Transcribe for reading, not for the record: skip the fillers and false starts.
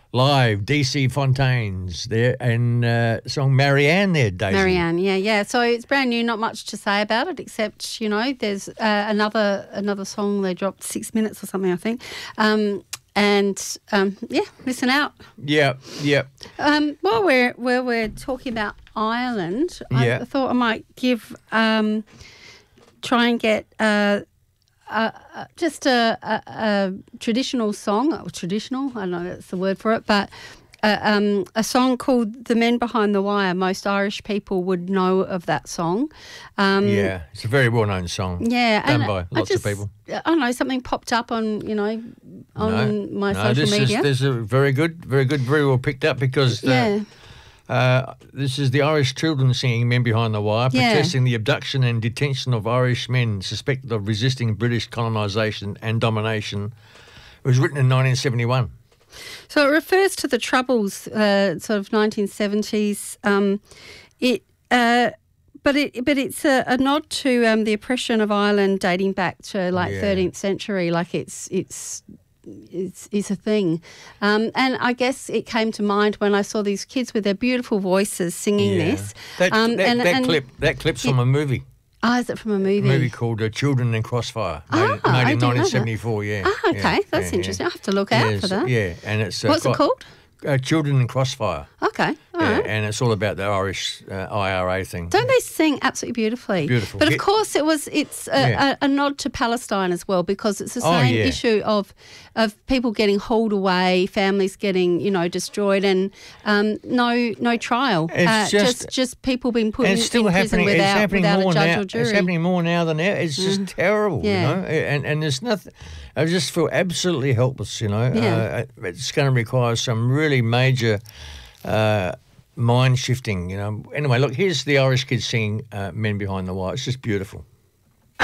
live, DC Fontaines there, and song Marianne there, Daisy. Marianne, yeah. So it's brand new, not much to say about it, except, there's another song they dropped, 6 minutes or something, I think. Listen out. Yeah. While we're talking about Ireland, I thought I might try and get just a traditional song, or traditional, I don't know if that's the word for it, but a song called The Men Behind the Wire. Most Irish people would know of that song. It's a very well-known song. Yeah. Done by lots of people. I don't know, something popped up on, my social media. This is very good, very well picked up because this is the Irish children singing Men Behind the Wire, protesting the abduction and detention of Irish men suspected of resisting British colonisation and domination. It was written in 1971. So it refers to the Troubles, sort of 1970s. But it's a nod to the oppression of Ireland dating back to 13th century. Like it's a thing. And I guess it came to mind when I saw these kids with their beautiful voices singing this. That clip's from a movie. Oh, is it from a movie? A movie called Children in Crossfire, made in 1974, okay, that's interesting. I'll have to look out for that. Yeah, and it's... What's it called? Children in Crossfire. Okay, all right. And it's all about the Irish IRA thing. Don't they sing absolutely beautifully? Beautiful. But of course it's a nod to Palestine as well, because it's the same issue of people getting hauled away, families getting, destroyed, and no trial. It's just people being put in prison without a judge or jury. It's happening more now than ever. It's just terrible, and there's nothing... I just feel absolutely helpless, It's going to require some really major mind shifting, Anyway, look, here's the Irish kids singing Men Behind the Wire. It's just beautiful.